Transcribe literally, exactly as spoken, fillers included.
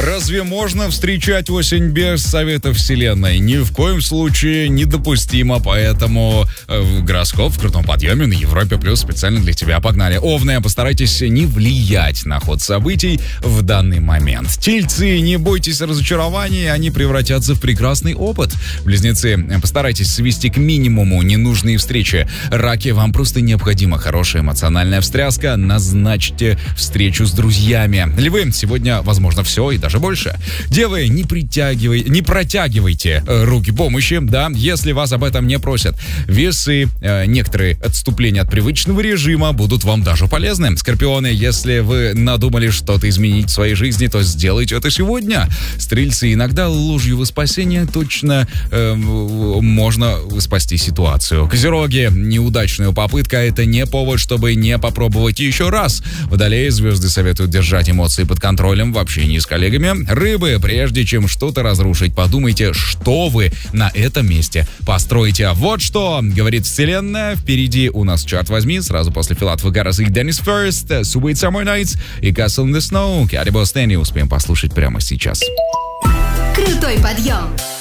Разве можно встречать осень без совета вселенной? Ни в коем случае недопустимо, поэтому э, гороскоп в крутом подъеме на Европе Плюс специально для тебя. Погнали. Овны, постарайтесь не влиять на ход событий в данный момент. Тельцы, не бойтесь разочарований, они превратятся в прекрасный опыт. Близнецы, постарайтесь свести к минимуму ненужные встречи. Раки, вам просто необходима хорошая эмоциональная встряска. Назначьте встречу с друзьями. Львы, сегодня возможно все и даже больше. Девы, не притягивай, не протягивайте э, руки помощи, да, если вас об этом не просят. Весы, э, некоторые отступления от привычного режима будут вам даже полезны. Скорпионы, если вы надумали что-то изменить в своей жизни, то сделайте это сегодня. Стрельцы, иногда ложью во спасение точно э, можно спасти ситуацию. Козероги, неудачная попытка — это не повод, чтобы не попробовать еще раз. Водолеи, звезды советуют держать эмоции под контролем в общении с коллегами. Рыбы, прежде чем что-то разрушить, подумайте, что вы на этом месте построите. Вот что говорит вселенная. Впереди у нас, черт возьми, сразу после Филатова Гараса и Деннис Ферст, Sweet Summer Nights и Castle in the Snow. Кэрри Бостэнни успеем послушать прямо сейчас. Крутой подъем.